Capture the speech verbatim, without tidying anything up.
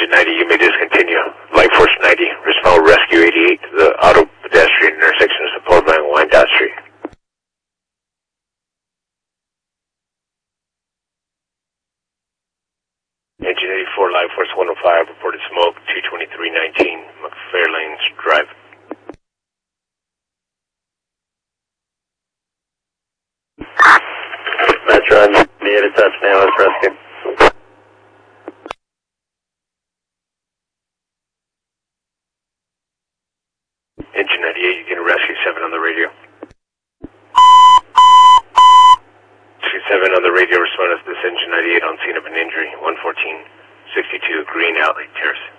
Engine ninety, you may discontinue. Light Force ninety, respond Rescue eighty-eight to the auto pedestrian intersection of Support Line Wyandotte Street. Engine eighty-four, Light Force one oh five, reported smoke, two twenty-three nineteen, McFairlane's Drive. Metro ninety-eight, attached now as rescue. Engine ninety-eight, you get a rescue seven on the radio. Rescue seven on the radio, respond to this Engine ninety-eight on scene of an injury, one fourteen sixty-two Green Alley Terrace.